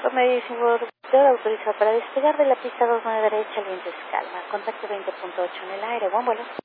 Promedio Singular autorizado para despegar de la pista 29 derecha, el viento es calma. Contacto 20.8 en el aire, buen vuelo.